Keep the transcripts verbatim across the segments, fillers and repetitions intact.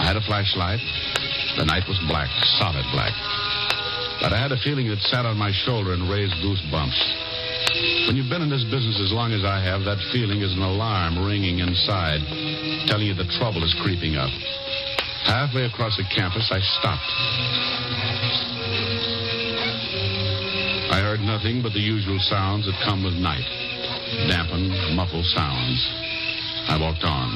I had a flashlight. The night was black, solid black. But I had a feeling that sat on my shoulder and raised goosebumps. When you've been in this business as long as I have, that feeling is an alarm ringing inside, telling you that trouble is creeping up. Halfway across the campus, I stopped. I heard nothing but the usual sounds that come with night. Dampened, muffled sounds. I walked on.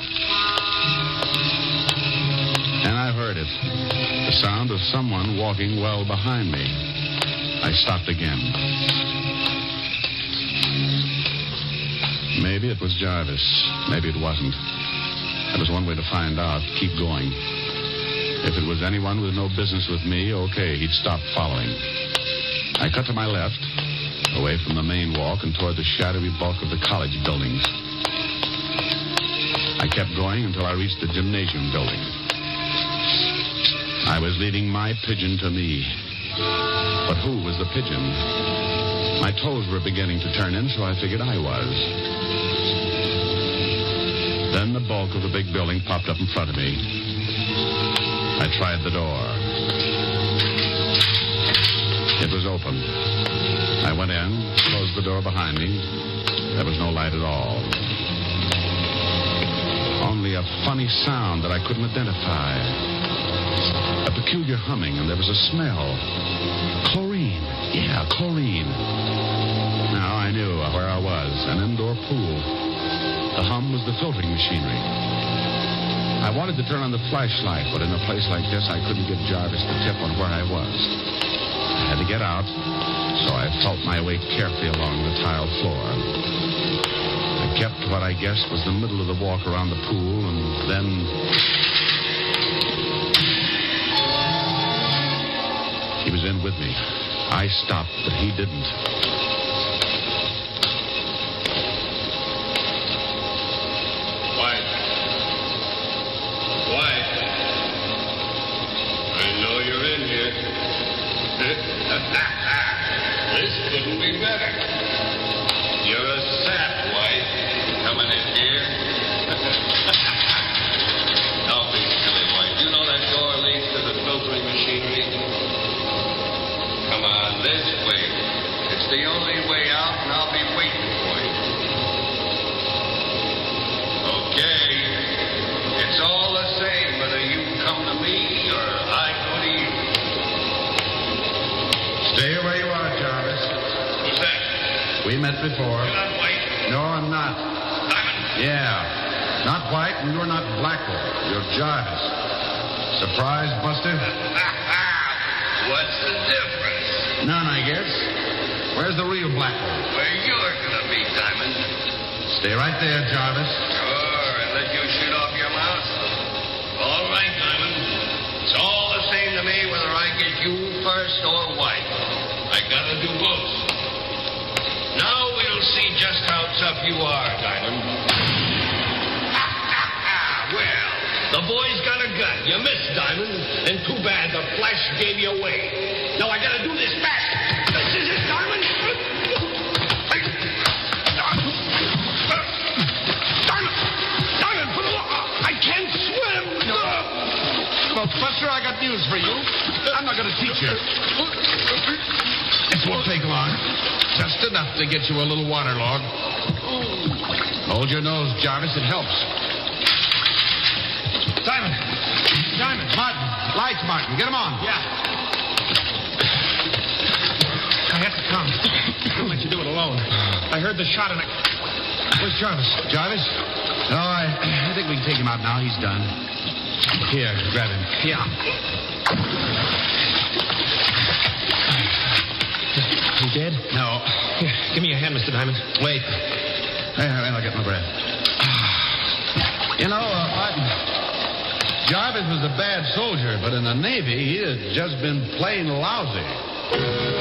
And I heard it. The sound of someone walking well behind me. I stopped again. Maybe it was Jarvis. Maybe it wasn't. That was one way to find out. Keep going. If it was anyone with no business with me, okay, he'd stop following. I cut to my left, away from the main walk and toward the shadowy bulk of the college buildings. I kept going until I reached the gymnasium building. I was leading my pigeon to me. But who was the pigeon? My toes were beginning to turn in, so I figured I was. Then the bulk of the big building popped up in front of me. I tried the door. It was open. I went in, closed the door behind me. There was no light at all. Only a funny sound that I couldn't identify. A peculiar humming, and there was a smell. Chlorine. Yeah, chlorine. Now I knew where I was, an indoor pool. The hum was the filtering machinery. I wanted to turn on the flashlight, but in a place like this, I couldn't give Jarvis the tip on where I was. I had to get out, so I felt my way carefully along the tile floor. I kept what I guessed was the middle of the walk around the pool, and then... He was in with me. I stopped, but he didn't. White. White. I know you're in here. This couldn't be better. You're a sap, White. Coming in here. Don't be silly, White. You know that door leads to the filtering machinery? Come on, this way. It's the only way out, and I'll be waiting for you. Okay. It's all the same whether you come to me or I go to you. Stay where you are, Jarvis. Who's that? We met before. You're not White. No, I'm not. Diamond? Yeah. Not White, and you're not Blackwell. You're Jarvis. Surprise, Buster? What's the difference? None, I guess. Where's the real Blackwell? Where you're gonna be, Diamond. Stay right there, Jarvis. Sure, and let you shoot off your mouth. All right, Diamond. It's all the same to me whether I get you first or White. I gotta do both. Now we'll see just how tough you are, Diamond. Well, the boy's got a gun. You missed, Diamond. And too bad the flash gave you away. Now I gotta do this fast. This is it, Diamond. Diamond! Diamond, for the law. I can't swim. Well, Buster, I got news for you. I'm not going to teach you. This won't take long. Just enough to get you a little waterlogged. Hold your nose, Jarvis. It helps. Diamond. Diamond. Martin. Lights, Martin. Get them on. Yeah. I have to come. I don't let you do it alone. I heard the shot and I... Where's Jarvis? Jarvis? No, I, I think we can take him out now. He's done. Here, grab him. Yeah. He dead? No. Here, give me your hand, Mister Diamond. Wait. Wait, wait, I'll get my breath. You know, uh, Martin, Jarvis was a bad soldier, but in the Navy, he had just been plain lousy.